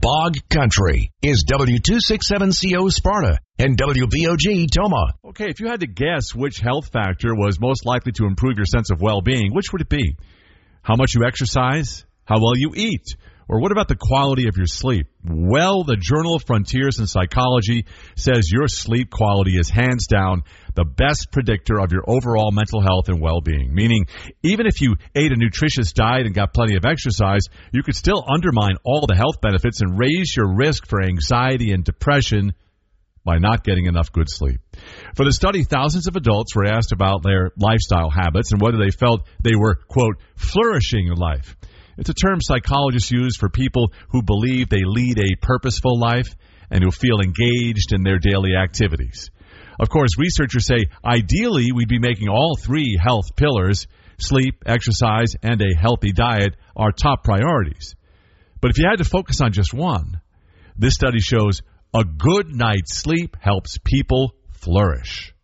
Bog Country is W267CO Sparta and WBOG Toma. Okay, if you had to guess which health factor was most likely to improve your sense of well-being, which would it be? How much you exercise? How well you eat? Or what about the quality of your sleep? Well, the Journal of Frontiers in Psychology says your sleep quality is hands down the best predictor of your overall mental health and well-being. Meaning, even if you ate a nutritious diet and got plenty of exercise, you could still undermine all the health benefits and raise your risk for anxiety and depression by not getting enough good sleep. For the study, thousands of adults were asked about their lifestyle habits and whether they felt they were, quote, flourishing in life. It's a term psychologists use for people who believe they lead a purposeful life and who feel engaged in their daily activities. Of course, researchers say ideally we'd be making all three health pillars, sleep, exercise, and a healthy diet, our top priorities. But if you had to focus on just one, this study shows a good night's sleep helps people flourish.